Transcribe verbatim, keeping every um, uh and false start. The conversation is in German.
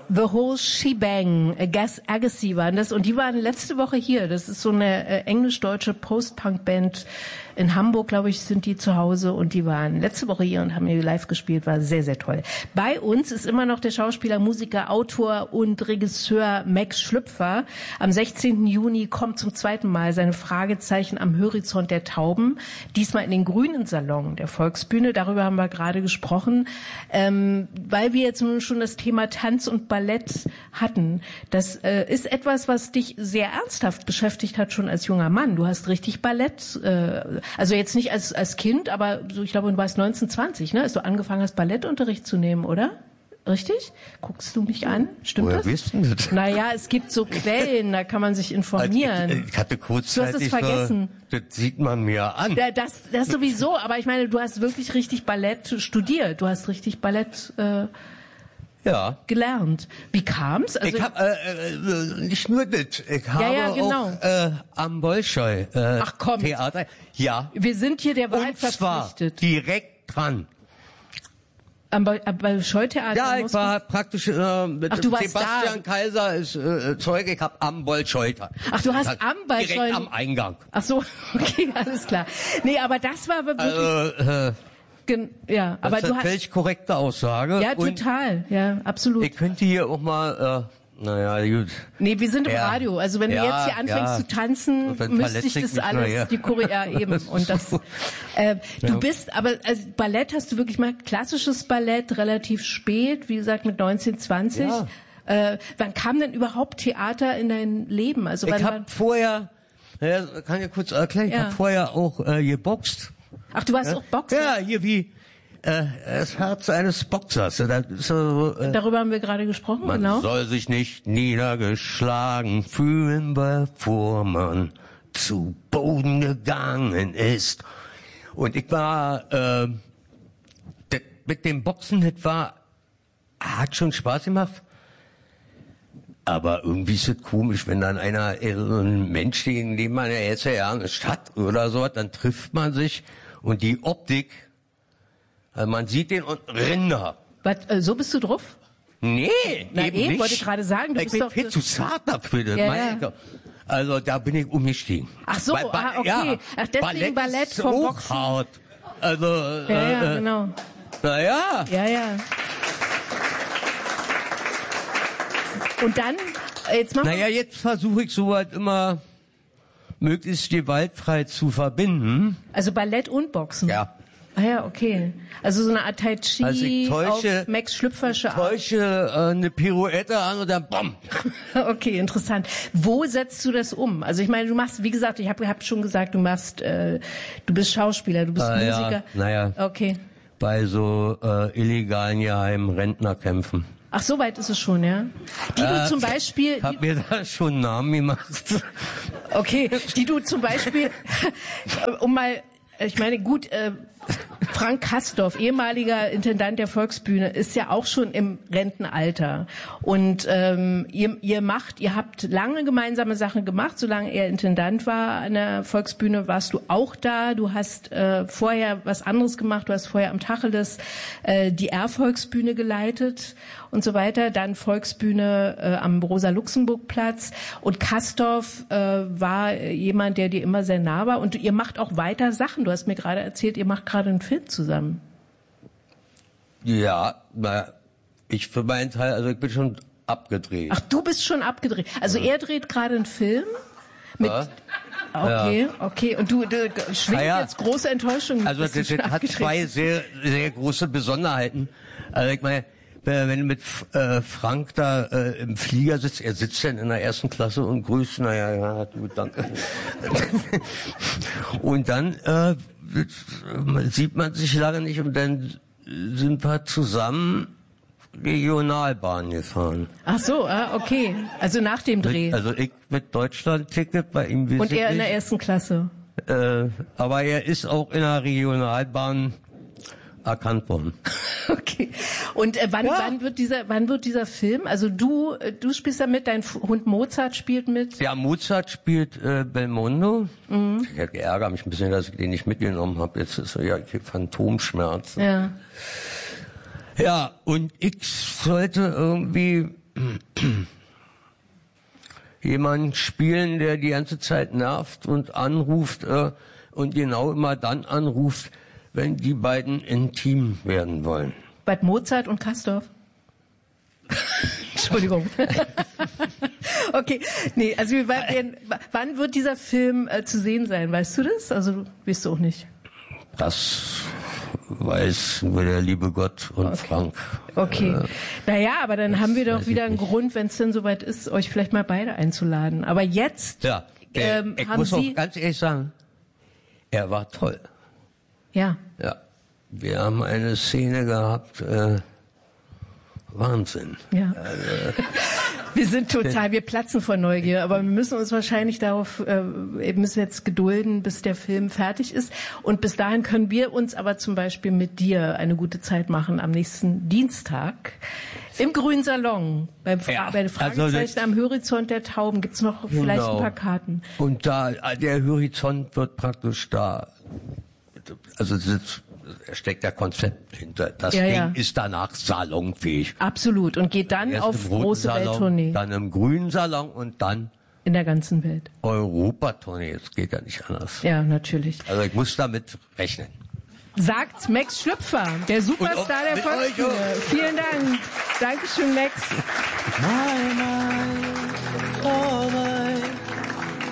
The Whole Shebang, Gas Agassi waren das und die waren letzte Woche hier. Das ist so eine äh, englisch-deutsche Post-Punk-Band in Hamburg, glaube ich, sind die zu Hause und die waren letzte Woche hier und haben hier live gespielt, war sehr, sehr toll. Bei uns ist immer noch der Schauspieler, Musiker, Autor und Regisseur Max Schlüpfer. Am sechzehnten Juni kommt zum zweiten Mal seine Fragezeichen am Horizont der Tauben, diesmal in den Grünen Salon der Volksbühne. Darüber haben wir gerade gesprochen, ähm, weil wir jetzt nun schon das Thema Tanz und Ballett hatten. Das äh, ist etwas, was dich sehr ernsthaft beschäftigt hat, schon als junger Mann. Du hast richtig Ballett, äh, also jetzt nicht als als Kind, aber so, ich glaube, du warst neunzehn, zwanzig, ne, als du angefangen hast, Ballettunterricht zu nehmen, oder? Richtig? Guckst du mich an? Stimmt Woher das? wisst ihr das? Naja, es gibt so Quellen, da kann man sich informieren. Ich, ich hatte kurzzeitig, du hast es vergessen. Das sieht man mir an. Ja, das, das sowieso, aber ich meine, du hast wirklich richtig Ballett studiert. Du hast richtig Ballett äh, ja. gelernt. Wie kam's? Also ich habe äh, äh, nicht nur das, ich habe ja, ja, genau. auch äh, am Bolschoi äh, Ach, komm. Theater. Ja. Wir sind hier der Wahrheit Und zwar verpflichtet. direkt dran. Am Bolschoi-Theater? Ja, ich war praktisch äh, mit Ach, du warst Sebastian da. Kaiser ist äh, Zeuge, ich habe am Bolschoi. Ach, du hast am Bolschoi. Direkt am Eingang. Ach so, okay, alles klar. Nee, aber das war wirklich... Also, äh, Gen ja, das aber ist du eine hast völlig korrekte Aussage. ja Und total, ja absolut. ich könnte hier auch mal, äh, naja, gut. Nee, wir sind im Ja. Radio. Also wenn Ja, du jetzt hier anfängst ja. zu tanzen, Und dann müsste ich verletze ich das mich alles, nachher. die Choreo, ja eben. Und das, äh, du Ja. bist, aber also Ballett hast du wirklich mal klassisches Ballett relativ spät, wie gesagt mit neunzehn, zwanzig. Ja. Äh, wann kam denn überhaupt Theater in dein Leben? Also wann, Ich habe vorher, ja, kann ich kurz erklären, ich Ja. habe vorher auch äh, geboxt. ach, du warst auch Boxer? Ja, hier wie äh, das Herz eines Boxers. Das ist so, äh, Darüber haben wir gerade gesprochen, man genau. soll sich nicht niedergeschlagen fühlen, bevor man zu Boden gegangen ist. Und ich war äh, das, mit dem Boxen, das war, hat schon Spaß gemacht. Aber irgendwie ist es komisch, wenn dann einer, äh, so ein Mensch, den den man ja jetzt ja in der Stadt oder so, dann trifft man sich und die Optik, also man sieht den und Rinder. Was, äh, so bist du drauf? Nee, Na, eben eben, nicht. wollte ich gerade sagen, du ich bist bin doch- viel zu zart dafür. Das Ja, meine ja. ich doch. Also da bin ich umgestiegen. Ach so, Weil Ba- ah, okay. Ja, Ach, deswegen Ballett ist vom auch Boxen. hart. Also, Ja, äh, ja, äh, genau. naja. Ja, ja. Und dann, äh, jetzt machen wir... Naja, jetzt versuche ich so halt immer möglichst gewaltfrei zu verbinden. Also Ballett und Boxen? Ja. Ah ja, okay. Also so eine Art Tai Chi Also ich täusche- auf Max Schlüpfersche Art. Täusche äh, eine Pirouette an und dann bam. Okay, interessant. Wo setzt du das um? Also ich meine, du machst, wie gesagt, ich habe hab schon gesagt, du machst, äh, du bist Schauspieler, du bist Ah, ja, Musiker. naja. Okay. Bei so äh, illegalen geheimen Rentnerkämpfen. Ach, so weit ist es schon, ja? Die du Äh, zum Beispiel... Ich hab mir da schon einen Namen gemacht. Okay, die du zum Beispiel, um mal, ich meine, gut, äh, Frank Kastorf, ehemaliger Intendant der Volksbühne, ist ja auch schon im Rentenalter. Und ähm, ihr, ihr macht, ihr habt lange gemeinsame Sachen gemacht. Solange er Intendant war an der Volksbühne, warst du auch da. Du hast äh, vorher was anderes gemacht. Du hast vorher am Tacheles äh, die R-Volksbühne geleitet und so weiter. Dann Volksbühne äh, am Rosa-Luxemburg-Platz. Und Kastorf äh, war jemand, der dir immer sehr nah war. Und ihr macht auch weiter Sachen. Du hast mir gerade erzählt, ihr macht gerade einen Film zusammen. Ja, na, ich für meinen Teil, also ich bin schon abgedreht. Ach, du bist schon abgedreht. Also er dreht gerade einen Film mit... Ja. Okay, okay. Und du, du schwingt Ah, ja. jetzt große Enttäuschung. Also dass du das, schon das hat abgedreht zwei bist. sehr, sehr große Besonderheiten. Also ich meine, wenn du mit äh, Frank da äh, im Flieger sitzt, er sitzt dann in der ersten Klasse und grüßt, naja, ja, gut, danke. Und dann äh, sieht man sich lange nicht und dann sind wir zusammen Regionalbahn gefahren. Ach so, ah, okay. Also nach dem Dreh. Also ich mit Deutschland-Ticket, bei ihm weiß Und ich er in nicht. der ersten Klasse. Äh, aber er ist auch in der Regionalbahn erkannt worden. Okay. Und äh, wann, Ja. wann wird dieser, wann wird dieser Film? Also du, äh, du spielst da mit, dein F- Hund Mozart spielt mit. Ja, Mozart spielt äh, Belmondo. Mhm. Ich ärgere mich ein bisschen, dass ich den nicht mitgenommen habe. Jetzt ist er ja ich krieg Phantomschmerzen. Ja. Ja, und ich sollte irgendwie jemanden spielen, der die ganze Zeit nervt und anruft äh, und genau immer dann anruft, wenn die beiden intim werden wollen. Bad Mozart und Castorf? Entschuldigung. Okay, nee, also wir werden, wann wird dieser Film äh, zu sehen sein? Weißt du das? Also weißt du auch nicht. Das weiß nur der liebe Gott und okay. Frank. Okay. Äh, naja, aber dann das haben wir doch wieder einen nicht. Grund, wenn es denn soweit ist, euch vielleicht mal beide einzuladen. Aber jetzt ja, der, ähm, ich haben muss Sie... auch ganz ehrlich sagen, er war toll. Ja. Ja. Wir haben eine Szene gehabt, äh, Wahnsinn. Ja. Also, wir sind total, wir platzen vor Neugier, aber wir müssen uns wahrscheinlich darauf, äh, müssen jetzt gedulden, bis der Film fertig ist. Und bis dahin können wir uns aber zum Beispiel mit dir eine gute Zeit machen am nächsten Dienstag im Grünen Salon. Beim Fra- ja, bei den Fragezeichen also am Horizont der Tauben gibt's noch vielleicht genau. ein paar Karten. Und da, der Horizont wird praktisch da, also das steckt der Konzept hinter. Das ja, Ding ja. ist danach salonfähig. Absolut. Und geht dann Erst auf im roten große Salon, Welttournee. Dann im grünen Salon und dann in der ganzen Welt. Europatournee. Das geht ja nicht anders. Ja, natürlich. Also ich muss damit rechnen. Sagt Max Schlüpfer, der Superstar der Volksbühne. Vielen Dank. Dankeschön, Max. Nein, nein.